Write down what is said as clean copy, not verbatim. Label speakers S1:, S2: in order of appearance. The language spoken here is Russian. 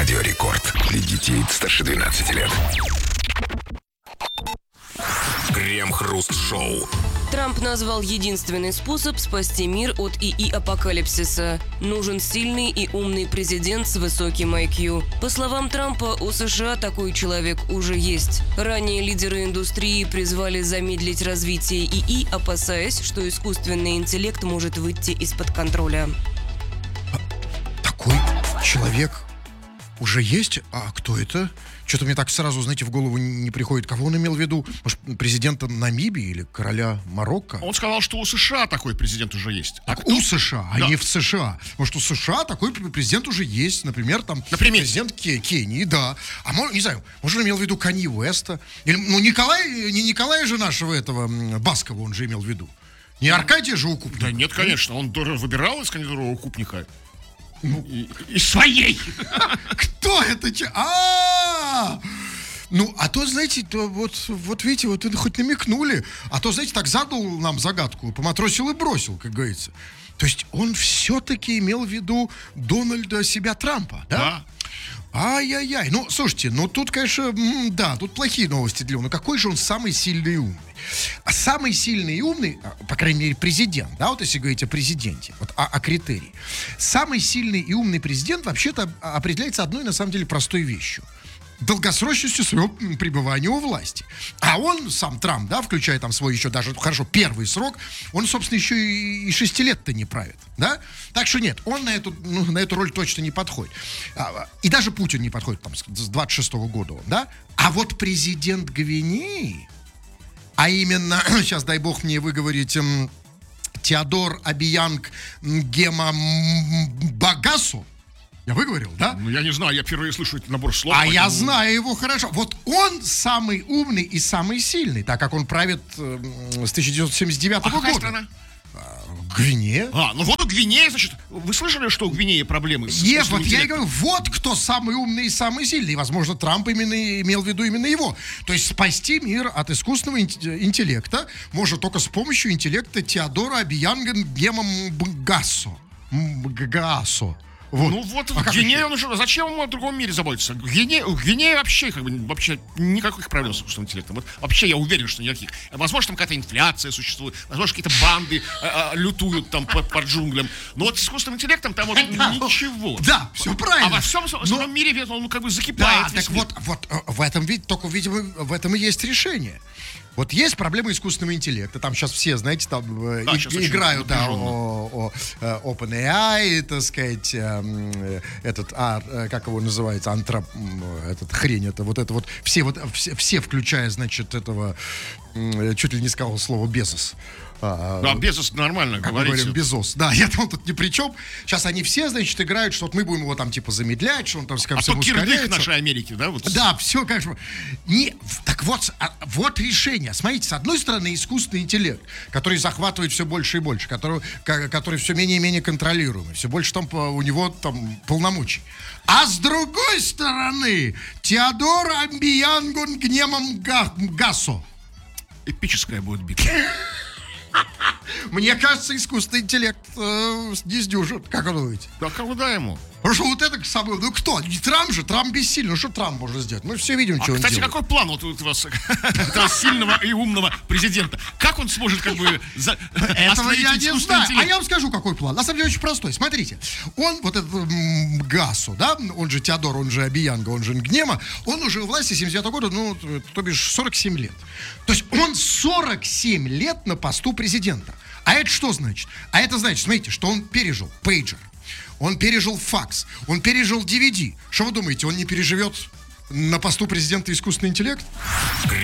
S1: Радио Рекорд. Для детей старше 12 лет. Крем-хруст-шоу.
S2: Трамп назвал единственный способ спасти мир от ИИ-апокалипсиса. Нужен сильный и умный президент с высоким IQ. По словам Трампа, у США такой человек уже есть. Ранее лидеры индустрии призвали замедлить развитие ИИ, опасаясь, что искусственный интеллект может выйти из-под контроля.
S3: Такой человек уже есть? А кто это? Что-то мне так сразу, знаете, в голову не приходит. Кого он имел в виду? Может, президента Намибии или короля Марокко?
S4: Он сказал, что у США такой президент уже есть.
S3: Так, у США, а не в США. Может, у США такой президент уже есть. Например, президент Кении, да. А может, не знаю, может, он имел в виду Канье Уэста? Или, не Николая же нашего этого Баскова он же имел в виду. Не Аркадия же Укупника?
S4: Да нет, конечно. Он выбирал из кандидатуры Укупника. Из своей.
S3: Кто это? Ну, а то, знаете, вот видите, вот хоть намекнули, а то, знаете, так задал нам загадку, поматросил и бросил, как говорится. То есть он все-таки имел в виду Дональда себя Трампа, да?
S4: Да.
S3: Ай-яй-яй. Ну, слушайте, тут, конечно, да, тут плохие новости для него. Но какой же он самый сильный и умный? А самый сильный и умный, по крайней мере, президент, да, вот если говорить о президенте, вот о критерии. Самый сильный и умный президент вообще-то определяется одной, на самом деле, простой вещью. Долгосрочностью своего пребывания у власти. А он, сам Трамп, да, включая там свой еще даже, хорошо, первый срок, он, собственно, еще и 6 лет-то не правит, да? Так что нет, он на эту роль точно не подходит. И даже Путин не подходит там с 26-го года, да? А вот президент Гвинеи, а именно, сейчас дай бог мне выговорить, Теодор Обиянг Нгема Багасо, я выговорил, да?
S4: Ну, я не знаю, я впервые слышу этот набор слов.
S3: Я знаю его хорошо. Вот он самый умный и самый сильный, так как он правит с 1979 года.
S4: Какая страна?
S3: Гвинея.
S4: Ну вот у Гвинеи, значит, вы слышали, что у Гвинеи проблемы с
S3: Нет, вот я и говорю, вот кто самый умный и самый сильный. И, возможно, Трамп именно имел в виду именно его. То есть спасти мир от искусственного интеллекта может только с помощью интеллекта Теодора Обиянга Нгема Багасо. Вот.
S4: Ну вот, Гвинея, зачем ему о другом мире заботиться? Гвинея вообще никаких проблем с искусственным интеллектом. Вот, вообще я уверен, что никаких. Возможно, там какая-то инфляция существует, возможно, какие-то банды лютуют там по джунглям. Но вот с искусственным интеллектом там вот ничего.
S3: Да, все правильно.
S4: А во всем остальном мире он как бы закипает.
S3: Да, так вот в этом, только, видимо, в этом и есть решение. Вот есть проблема искусственного интеллекта. Там сейчас все, знаете, там играют OpenAI, так сказать, как его называется, все, включая, значит, этого, чуть ли не сказал слово Безос.
S4: Да, Безос нормально говорит.
S3: Говорим, Безос. Да, я там тут ни при чем. Сейчас они все, значит, играют, что вот мы будем его там типа замедлять, что он там все ускоряется.
S4: Кирдык нашей Америки, да? Вот.
S3: Да, все, конечно. Так вот решение. Смотрите, с одной стороны, искусственный интеллект, который захватывает все больше и больше, который все менее и менее контролируемый, все больше там у него там полномочий. А с другой стороны, Теодор Обиянг Нгема Багасо.
S4: Эпическая будет битва.
S3: Мне кажется, искусственный интеллект не сдюжит. Как вы думаете?
S4: Да куда ему?
S3: Потому что вот это самое... Ну кто? Не Трамп же, Трамп бессильный. Ну что Трамп может сделать? Мы все видим, что он делает.
S4: Кстати, какой план вот у вас этого сильного и умного президента? Как он сможет как бы
S3: этого я не знаю. А я вам скажу, какой план. На самом деле очень простой. Смотрите. Он, вот этот Гасо, да, он же Теодор, он же Обиянга, он же Нгема, он уже у власти 79 года, ну, то бишь 47 лет. То есть он 47 лет на посту президента. А это что значит? А это значит, смотрите, что он пережил пейджер. Он пережил факс, он пережил DVD. Что вы думаете, он не переживет на посту президента искусственный интеллект?